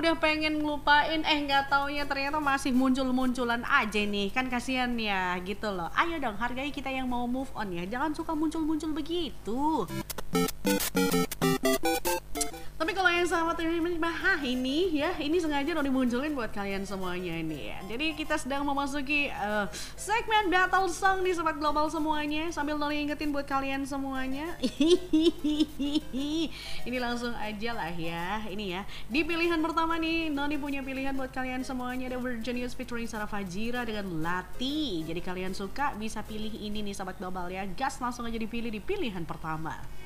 udah pengen ngelupain, nggak taunya ternyata masih muncul-munculan aja nih, kan kasihan ya gitu loh. Ayo dong hargai kita yang mau move on ya, jangan suka muncul-muncul begitu. Tapi kalau yang sama teman-teman, ini ya, ini sengaja udah dimunculin buat kalian semuanya ini ya. Jadi kita sedang memasuki segmen battle song nih sobat global semuanya. Sambil Noni ingetin buat kalian semuanya. Ini langsung aja lah ya. Ini ya. Di pilihan pertama nih, Noni punya pilihan buat kalian semuanya. Ada Virginius featuring Sarah Fajira dengan Lati. Jadi kalian suka bisa pilih ini nih sobat global ya. Gas langsung aja dipilih di pilihan pertama.